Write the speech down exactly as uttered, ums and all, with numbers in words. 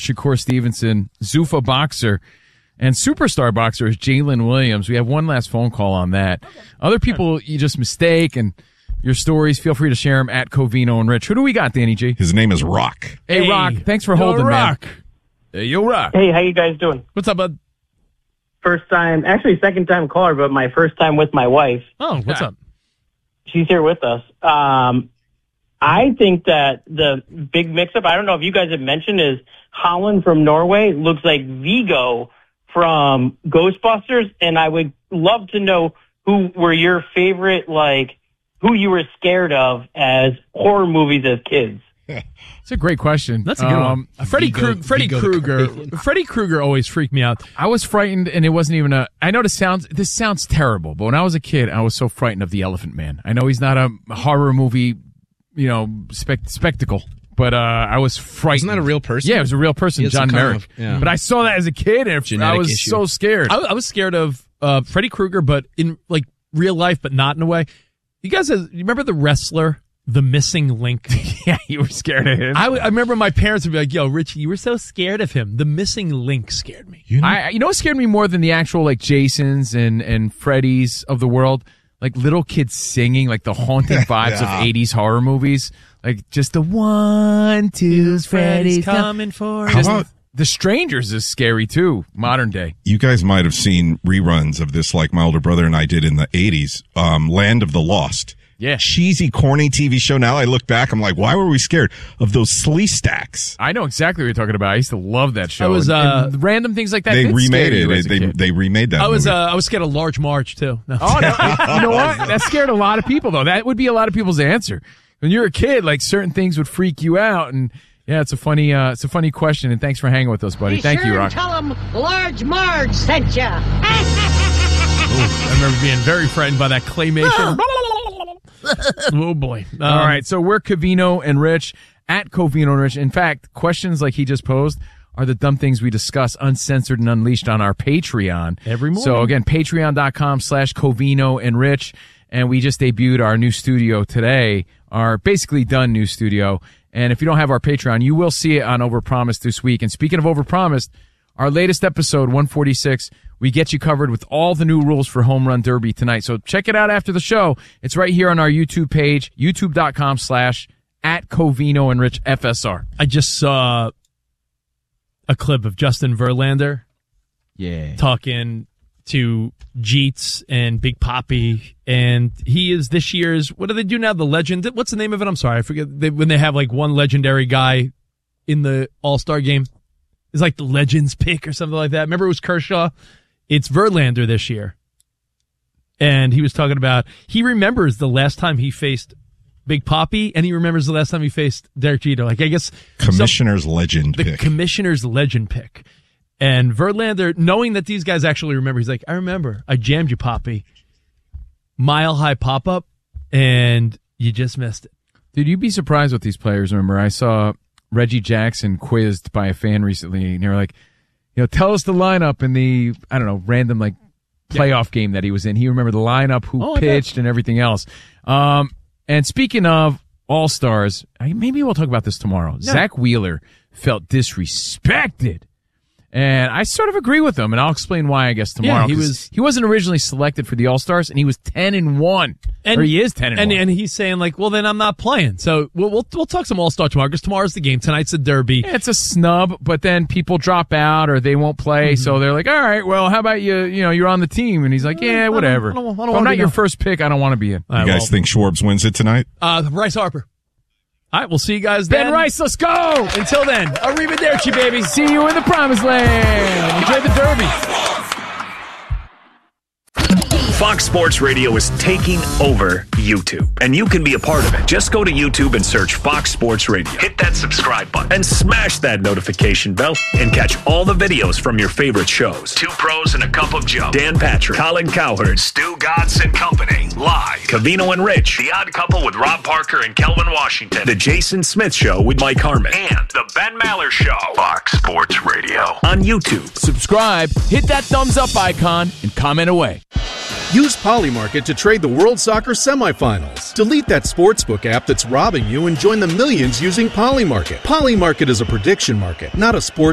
Shakur Stevenson, Zuffa boxer, and superstar boxer is Jalen Williams. We have one last phone call on that. Okay. Other people you just mistake, and your stories, feel free to share them at Covino and Rich. Who do we got, Danny G? His name is Rock. Hey, hey Rock. Thanks for yo, holding, Rock. man. Hey, yo, Rock. Hey, how you guys doing? What's up, bud? First time, actually second time caller, but my first time with my wife. Oh, what's up? She's here with us. Um, I think that the big mix-up, I don't know if you guys have mentioned, is Holland from Norway looks like Vigo from Ghostbusters, and I would love to know who were your favorite, like, who you were scared of as horror movies as kids. It's a great question. That's a good um, one. Freddy Vigo, Krueger. Freddy Vigo Krueger. Freddy Krueger always freaked me out. I was frightened, and it wasn't even a. I know this sounds this sounds terrible, but when I was a kid, I was so frightened of the Elephant Man. I know he's not a horror movie, you know, spect- spectacle, but uh, I was frightened. Isn't that a real person? Yeah, it was a real person, John Merrick. Of, yeah. But I saw that as a kid, and Genetic I was issue. so scared. I, I was scared of uh, Freddy Krueger, but in like real life, but not in a way. You guys, have, you remember the wrestler? The Missing Link. Yeah, you were scared of him. I, I remember my parents would be like, yo, Richie, you were so scared of him. The Missing Link scared me. You know, I, you know what scared me more than the actual, like, Jasons and, and Freddys of the world? Like, little kids singing, like, the haunting vibes Yeah. of eighties horror movies. Like, just the one, two, Freddy's coming for How us. about The Strangers is scary, too, modern day. you guys might have seen reruns of this like my older brother and I did in the eighties, um, Land of the Lost. Yeah. Cheesy, corny T V show. Now I look back, I'm like, why were we scared of those slee stacks? I know exactly what you're talking about. I used to love that show. I was, And- uh, and random things like that. They did scare remade you it. as a They, kid. they remade that I was movie. uh, I was scared of Large Marge, too. No. Oh, no. You know what? That scared a lot of people, though. That would be a lot of people's answer. When you're a kid, like, certain things would freak you out. And, yeah, it's a funny uh, it's a funny question. And thanks for hanging with us, buddy. Be Thank sure you, and Rock. tell them Large Marge sent ya. I remember being very frightened by that claymation. Oh, boy. Um, All right, so we're Covino and Rich at Covino and Rich. In fact, questions like he just posed are the dumb things we discuss uncensored and unleashed on our Patreon. Every morning. So again, patreon.com slash Covino and Rich. And we just debuted our new studio today, our basically done new studio. And if you don't have our Patreon, you will see it on Overpromised this week. And speaking of Overpromised, our latest episode, one forty-six, we get you covered with all the new rules for Home Run Derby tonight. So check it out after the show. It's right here on our YouTube page, youtube.com slash at Covino and Rich F S R. I just saw a clip of Justin Verlander Yeah. talking to Jeets and Big Papi, and he is this year's, what do they do now? The legend, what's the name of it? I'm sorry, I forget. They, when they have like one legendary guy in the All-Star game, it's like the Legends pick or something like that. Remember it was Kershaw? It's Verlander this year. And he was talking about, he remembers the last time he faced Big Papi, and he remembers the last time he faced Derek Jeter. Like, I guess Commissioner's legend the pick. Commissioner's legend pick. And Verlander, knowing that these guys actually remember, he's like, I remember, I jammed you, Papi. Mile high pop up, and you just missed it. Dude, you'd be surprised what these players remember. I saw Reggie Jackson quizzed by a fan recently, and they were like, you know, tell us the lineup in the, I don't know, random like playoff yeah. game that he was in. He remembered the lineup, who oh, pitched, and everything else. Um, and speaking of all-stars, maybe we'll talk about this tomorrow. Yeah. Zach Wheeler felt disrespected. And I sort of agree with him, and I'll explain why, I guess, tomorrow. Yeah, he was he wasn't originally selected for the All-Stars, and he was ten and one. And, or he is ten and, and one. And he's saying, like, well, then I'm not playing. So we'll we'll, we'll talk some All-Star tomorrow, because tomorrow's the game. Tonight's the Derby. Yeah, it's a snub, but then people drop out or they won't play, mm-hmm. so they're like, all right, well, how about you, you know, you're on the team? And he's like, yeah, whatever. I don't, I don't, I don't if I'm not your now. first pick, I don't want to be in. You right, guys well, think Schwartz wins it tonight? Uh, Bryce Harper. All right, we'll see you guys Ben then. Rice, let's go! Until then, arrivederci, baby. See you in the promised land. Enjoy the Derby. Fox Sports Radio is taking over YouTube, and you can be a part of it. Just go to YouTube and search Fox Sports Radio. Hit that subscribe button and smash that notification bell and catch all the videos from your favorite shows. Two Pros and a Cup of Joe. Dan Patrick, Colin Cowherd, Stu Godson Company. Live. Covino and Rich. The Odd Couple with Rob Parker and Kelvin Washington. The Jason Smith Show with Mike Harmon. And The Ben Maller Show. Fox Sports Radio. On YouTube. Subscribe, hit that thumbs up icon, and comment away. Use Polymarket to trade the World Soccer semifinals. Delete that sportsbook app that's robbing you and join the millions using Polymarket. Polymarket is a prediction market, not a sports